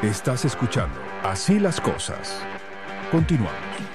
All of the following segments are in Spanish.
Estás escuchando Así las cosas. Continuamos.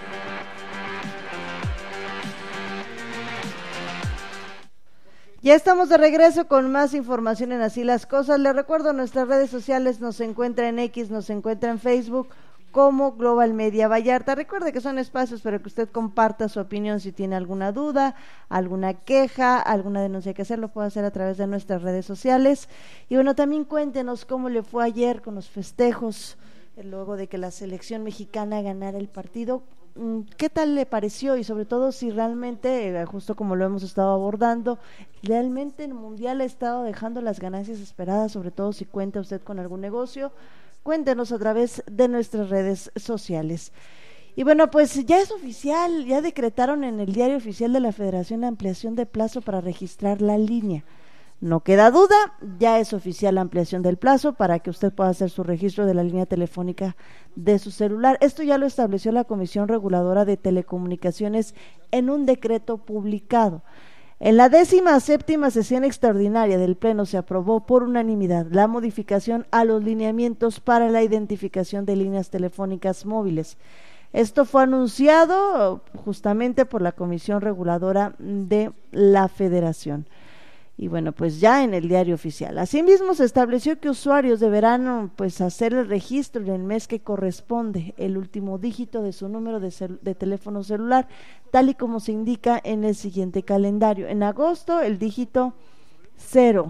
Ya estamos de regreso con más información en Así las cosas. Les recuerdo, nuestras redes sociales nos encuentra en X, nos encuentra en Facebook como Global Media Vallarta. Recuerde que son espacios para que usted comparta su opinión. Si tiene alguna duda, alguna queja, alguna denuncia que hacer, lo puede hacer a través de nuestras redes sociales. Y bueno, también cuéntenos cómo le fue ayer con los festejos, luego de que la selección mexicana ganara el partido. ¿Qué tal le pareció? Y sobre todo si realmente, justo como lo hemos estado abordando, realmente el Mundial ha estado dejando las ganancias esperadas, sobre todo si cuenta usted con algún negocio. Cuéntenos a través de nuestras redes sociales. Y bueno, pues ya es oficial, ya decretaron en el diario oficial de la Federación la ampliación de plazo para registrar la línea. No queda duda, ya es oficial la ampliación del plazo para que usted pueda hacer su registro de la línea telefónica de su celular. Esto ya lo estableció la Comisión Reguladora de Telecomunicaciones en un decreto publicado. En la 17ª sesión extraordinaria del Pleno se aprobó por unanimidad la modificación a los lineamientos para la identificación de líneas telefónicas móviles. Esto fue anunciado justamente por la Comisión Reguladora de la Federación. Y bueno, pues ya en el diario oficial. Asimismo, se estableció que usuarios deberán pues hacer el registro en el mes que corresponde, el último dígito de su número de teléfono celular, tal y como se indica en el siguiente calendario. En agosto, el dígito 0,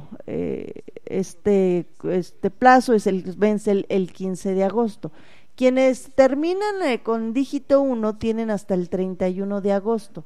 este plazo vence el 15 de agosto. Quienes terminan con dígito 1 tienen hasta el 31 de agosto.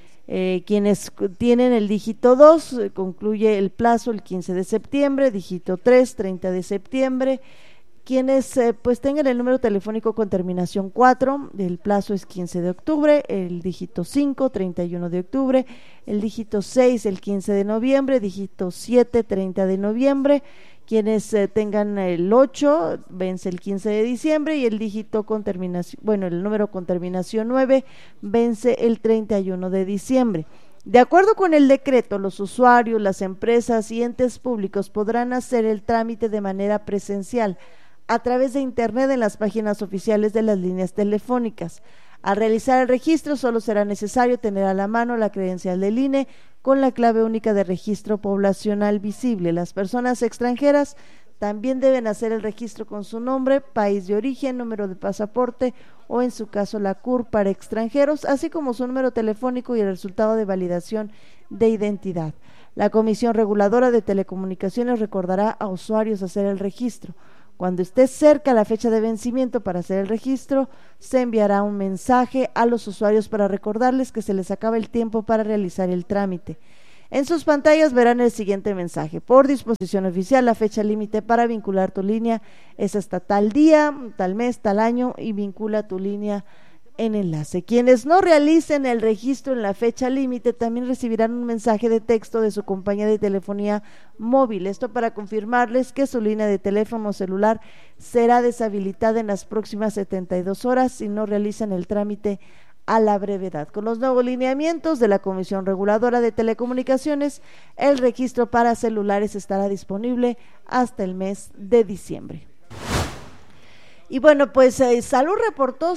Quienes tienen el dígito 2, concluye el plazo el 15 de septiembre, dígito 3, 30 de septiembre. Quienes pues tengan el número telefónico con terminación 4, el plazo es 15 de octubre, el dígito 5, 31 de octubre, el dígito 6, el 15 de noviembre, dígito 7, 30 de noviembre. Quienes tengan el 8, vence el 15 de diciembre y el dígito con terminación, el número con terminación 9, vence el 31 de diciembre. De acuerdo con el decreto, los usuarios, las empresas y entes públicos podrán hacer el trámite de manera presencial a través de Internet en las páginas oficiales de las líneas telefónicas. Al realizar el registro solo será necesario tener a la mano la credencial del INE con la clave única de registro poblacional visible. Las personas extranjeras también deben hacer el registro con su nombre, país de origen, número de pasaporte o en su caso la CUR para extranjeros, así como su número telefónico y el resultado de validación de identidad. La Comisión Reguladora de Telecomunicaciones recordará a usuarios hacer el registro. Cuando esté cerca la fecha de vencimiento para hacer el registro, se enviará un mensaje a los usuarios para recordarles que se les acaba el tiempo para realizar el trámite. En sus pantallas verán el siguiente mensaje: por disposición oficial, la fecha límite para vincular tu línea es hasta tal día, tal mes, tal año y vincula tu línea en enlace. Quienes no realicen el registro en la fecha límite también recibirán un mensaje de texto de su compañía de telefonía móvil, esto para confirmarles que su línea de teléfono celular será deshabilitada en las próximas 72 horas si no realizan el trámite a la brevedad. Con los nuevos lineamientos de la Comisión Reguladora de Telecomunicaciones, el registro para celulares estará disponible hasta el mes de diciembre. Y bueno, pues Salud reportó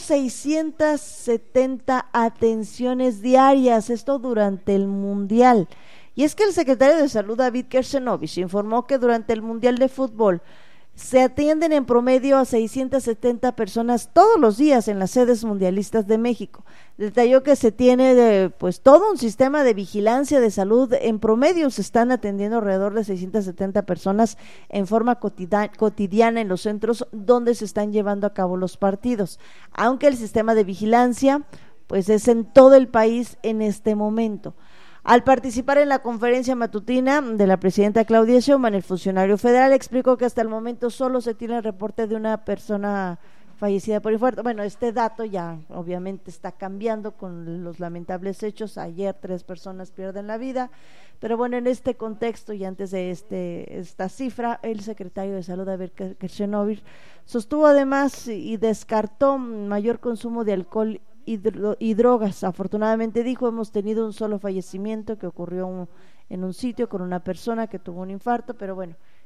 670 atenciones diarias, esto durante el Mundial. Y es que el secretario de Salud, David Kershenovich, informó que durante el Mundial de Fútbol se atienden en promedio a 670 personas todos los días en las sedes mundialistas de México. Detalló que se tiene pues todo un sistema de vigilancia de salud. En promedio se están atendiendo alrededor de 670 personas en forma cotidiana en los centros donde se están llevando a cabo los partidos, aunque el sistema de vigilancia pues es en todo el país en este momento. Al participar en la conferencia matutina de la presidenta Claudia Sheinbaum, el funcionario federal explicó que hasta el momento solo se tiene el reporte de una persona fallecida por infarto. Bueno, este dato ya obviamente está cambiando con los lamentables hechos. Ayer 3 personas pierden la vida, pero bueno, en este contexto y antes de esta cifra, el secretario de Salud, David Kershenovich, sostuvo además y descartó mayor consumo de alcohol y drogas. Afortunadamente, dijo, hemos tenido un solo fallecimiento que ocurrió en un sitio con una persona que tuvo un infarto, pero bueno,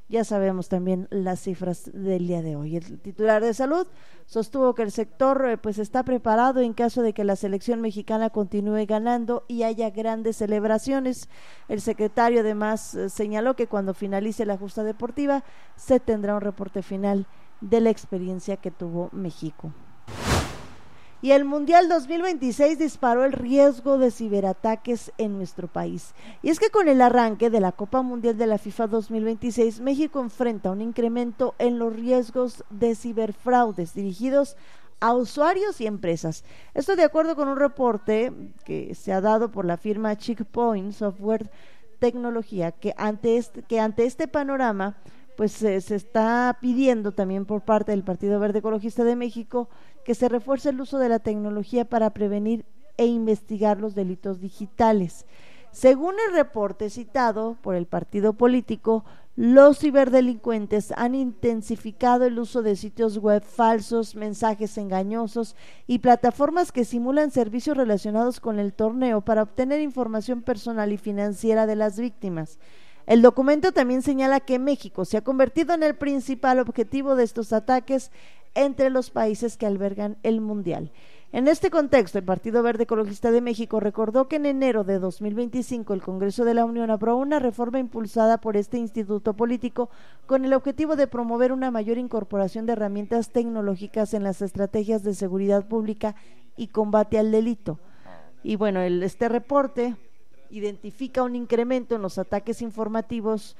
Ya sabemos también las cifras del día de hoy. El titular de Salud sostuvo que el sector pues está preparado en caso de que la selección mexicana continúe ganando y haya grandes celebraciones. El secretario además señaló que cuando finalice la justa deportiva se tendrá un reporte final de la experiencia que tuvo México. Y el Mundial 2026 disparó el riesgo de ciberataques en nuestro país. Y es que con el arranque de la Copa Mundial de la FIFA 2026, México enfrenta un incremento en los riesgos de ciberfraudes dirigidos a usuarios y empresas. Esto de acuerdo con un reporte que se ha dado por la firma Checkpoint Software Tecnología, que ante este panorama pues se está pidiendo también por parte del Partido Verde Ecologista de México que se refuerce el uso de la tecnología para prevenir e investigar los delitos digitales. Según el reporte citado por el partido político, los ciberdelincuentes han intensificado el uso de sitios web falsos, mensajes engañosos y plataformas que simulan servicios relacionados con el torneo para obtener información personal y financiera de las víctimas. El documento también señala que México se ha convertido en el principal objetivo de estos ataques entre los países que albergan el Mundial. En este contexto, el Partido Verde Ecologista de México recordó que en enero de 2025 el Congreso de la Unión aprobó una reforma impulsada por este instituto político con el objetivo de promover una mayor incorporación de herramientas tecnológicas en las estrategias de seguridad pública y combate al delito. Y bueno, este reporte identifica un incremento en los ataques informáticos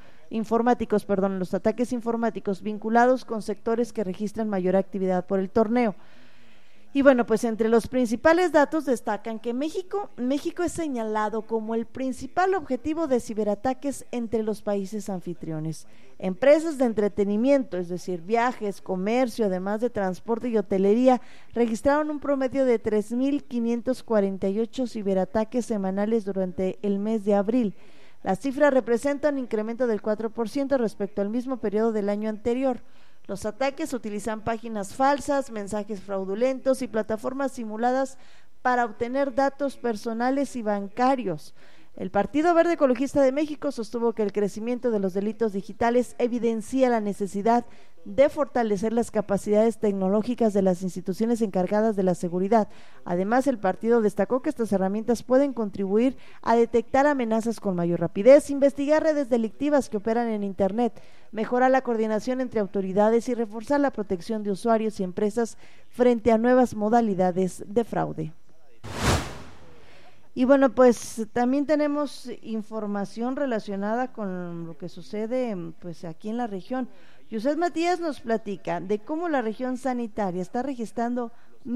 vinculados con sectores que registran mayor actividad por el torneo. Y bueno, pues entre los principales datos destacan que México es señalado como el principal objetivo de ciberataques entre los países anfitriones. Empresas de entretenimiento, es decir, viajes, comercio, además de transporte y hotelería, registraron un promedio de 3.548 ciberataques semanales durante el mes de abril. Las cifras representan un incremento del 4% respecto al mismo periodo del año anterior. Los ataques utilizan páginas falsas, mensajes fraudulentos y plataformas simuladas para obtener datos personales y bancarios. El Partido Verde Ecologista de México sostuvo que el crecimiento de los delitos digitales evidencia la necesidad de fortalecer las capacidades tecnológicas de las instituciones encargadas de la seguridad. Además, el partido destacó que estas herramientas pueden contribuir a detectar amenazas con mayor rapidez, investigar redes delictivas que operan en Internet, mejorar la coordinación entre autoridades y reforzar la protección de usuarios y empresas frente a nuevas modalidades de fraude. Y bueno, pues también tenemos información relacionada con lo que sucede pues aquí en la región. José Matías nos platica de cómo la región sanitaria está registrando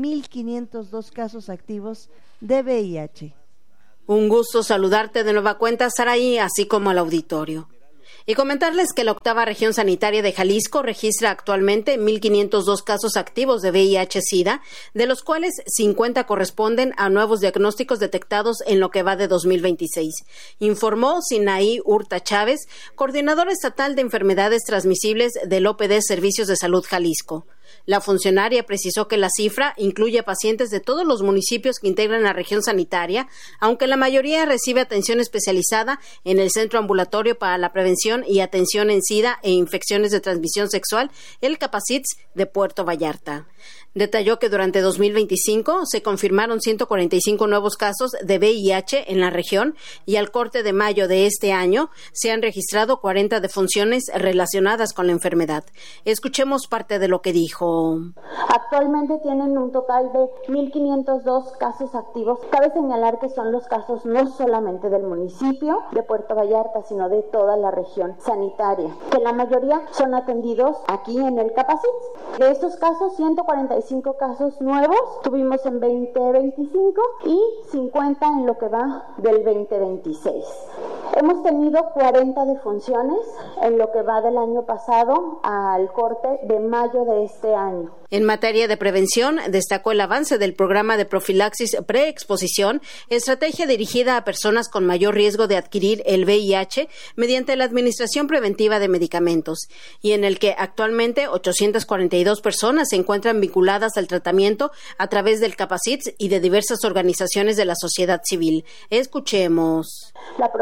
1.502 casos activos de VIH. Un gusto saludarte de nueva cuenta, Saraí, así como al auditorio. Y comentarles que la octava región sanitaria de Jalisco registra actualmente 1.502 casos activos de VIH-Sida, de los cuales 50 corresponden a nuevos diagnósticos detectados en lo que va de 2026, informó Sinaí Hurta Chávez, coordinadora estatal de enfermedades transmisibles del OPD Servicios de Salud Jalisco. La funcionaria precisó que la cifra incluye a pacientes de todos los municipios que integran la región sanitaria, aunque la mayoría recibe atención especializada en el Centro Ambulatorio para la Prevención y Atención en SIDA e Infecciones de Transmisión Sexual, el Capacits de Puerto Vallarta. Detalló que durante 2025 se confirmaron 145 nuevos casos de VIH en la región y al corte de mayo de este año se han registrado 40 defunciones relacionadas con la enfermedad. Escuchemos parte de lo que dijo. Actualmente tienen un total de 1.502 casos activos. Cabe señalar que son los casos no solamente del municipio de Puerto Vallarta, sino de toda la región sanitaria, que la mayoría son atendidos aquí en el Capacits. De estos casos, 145 casos nuevos tuvimos en 2025 y 50 en lo que va del 2026. Hemos tenido 40 defunciones en lo que va del año pasado al corte de mayo de este año. En materia de prevención, destacó el avance del programa de profilaxis preexposición, estrategia dirigida a personas con mayor riesgo de adquirir el VIH mediante la administración preventiva de medicamentos, y en el que actualmente 842 personas se encuentran vinculadas al tratamiento a través del Capacits y de diversas organizaciones de la sociedad civil. Escuchemos. La profilaxis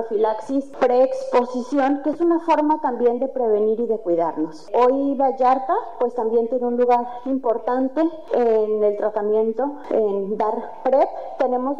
profilaxis preexposición, que es una forma también de prevenir y de cuidarnos. Hoy Vallarta pues también tiene un lugar importante en el tratamiento, en dar PrEP. Tenemos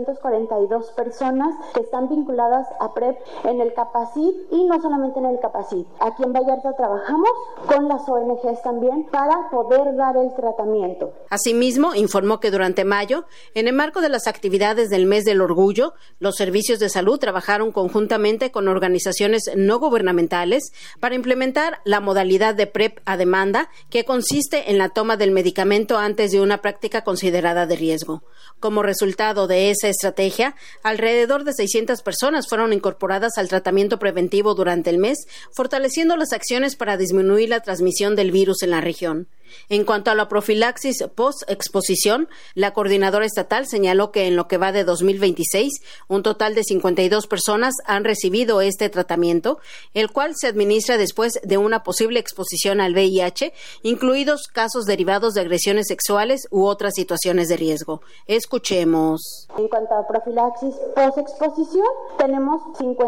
842 personas que están vinculadas a PrEP en el Capacit, y no solamente en el Capacit. Aquí en Vallarta trabajamos con las ONGs también para poder dar el tratamiento. Asimismo, informó que durante mayo, en el marco de las actividades del Mes del Orgullo, los servicios de salud trabajaron conjuntamente con organizaciones no gubernamentales para implementar la modalidad de PrEP a demanda, que consiste en la toma del medicamento antes de una práctica considerada de riesgo. Como resultado de esa estrategia, alrededor de 600 personas fueron incorporadas al tratamiento preventivo durante el mes, fortaleciendo las acciones para disminuir la transmisión del virus en la región. En cuanto a la profilaxis post-exposición, la coordinadora estatal señaló que en lo que va de 2026, un total de 52 personas han recibido este tratamiento, el cual se administra después de una posible exposición al VIH, incluidos casos derivados de agresiones sexuales u otras situaciones de riesgo. Escuchemos. En cuanto a profilaxis post-exposición, tenemos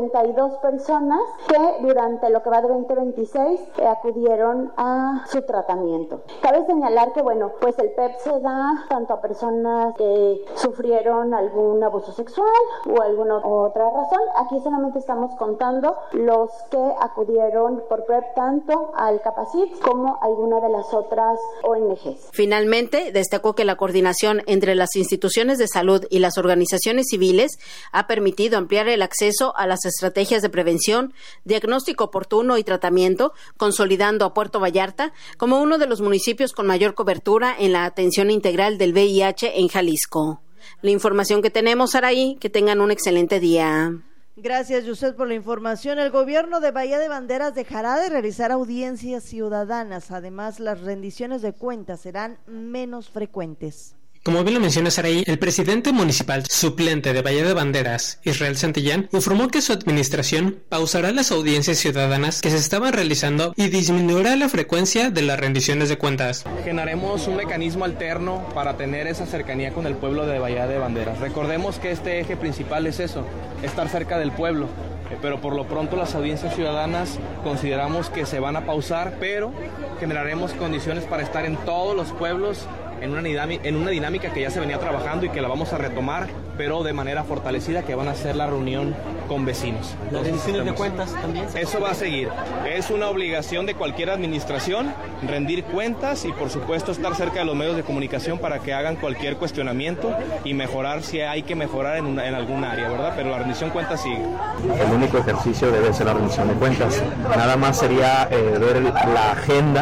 52 personas que durante lo que va de 2026 acudieron a su tratamiento. Cabe señalar que, pues el PEP se da tanto a personas que sufrieron algún abuso sexual o alguna otra razón. Aquí solamente estamos contando los que acudieron por PrEP tanto al Capacit como a alguna de las otras ONGs. Finalmente, destacó que la coordinación entre las instituciones de salud y las organizaciones civiles ha permitido ampliar el acceso a las estrategias de prevención, diagnóstico oportuno y tratamiento, consolidando a Puerto Vallarta como uno de los municipios con mayor cobertura en la atención integral del VIH en Jalisco. La información que tenemos, Saraí, que tengan un excelente día. Gracias, Yusef, por la información. El gobierno de Bahía de Banderas dejará de realizar audiencias ciudadanas. Además, las rendiciones de cuentas serán menos frecuentes. Como bien lo menciona Saraí, el presidente municipal suplente de Bahía de Banderas, Israel Santillán, informó que su administración pausará las audiencias ciudadanas que se estaban realizando y disminuirá la frecuencia de las rendiciones de cuentas. Generaremos un mecanismo alterno para tener esa cercanía con el pueblo de Bahía de Banderas. Recordemos que este eje principal es eso, estar cerca del pueblo. Pero por lo pronto las audiencias ciudadanas consideramos que se van a pausar, pero generaremos condiciones para estar en todos los pueblos en una dinámica que ya se venía trabajando y que la vamos a retomar, pero de manera fortalecida, que van a ser la reunión con vecinos. ¿Las rendiciones de cuentas también? Eso va a seguir. Es una obligación de cualquier administración rendir cuentas y por supuesto estar cerca de los medios de comunicación para que hagan cualquier cuestionamiento y mejorar si hay que mejorar en algún área, ¿verdad? Pero la rendición de cuentas sigue. El único ejercicio debe ser la rendición de cuentas. Nada más sería ver la agenda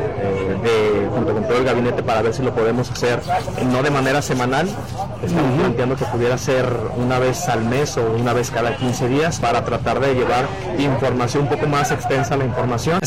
junto con todo el gabinete para ver si lo podemos hacer, no de manera semanal. Estamos planteando que pudiera ser una vez al mes o una vez cada 15 días para tratar de llevar información un poco más extensa, la información.